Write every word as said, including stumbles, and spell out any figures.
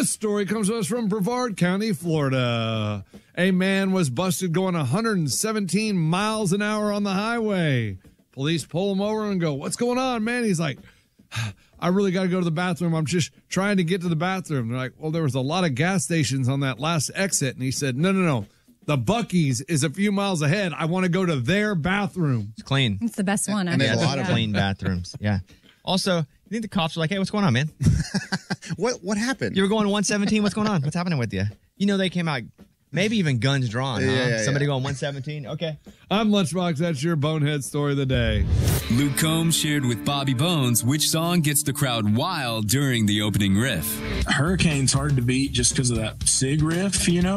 This story comes to us from Brevard County, Florida. A man was busted going one hundred seventeen miles an hour on the highway. Police pull him over and go, "What's going on, man?" He's like, "I really got to go to the bathroom. I'm just trying to get to the bathroom." They're like, "Well, there was a lot of gas stations on that last exit." And he said, "No, no, no. The Buc-ee's is a few miles ahead. I want to go to their bathroom." It's clean. It's the best one. And there's a lot yeah. of clean bathrooms. Yeah. Also, you think the cops are like, "Hey, what's going on, man? What what happened? You were going one seventeen. What's going on? What's happening with you?" You know, they came out, maybe even guns drawn. Huh? Yeah, yeah, Somebody yeah. going one seventeen. Okay. I'm Lunchbox. That's your bonehead story of the day. Luke Combs shared with Bobby Bones which song gets the crowd wild during the opening riff. Hurricane's hard to beat just because of that SIG riff, you know?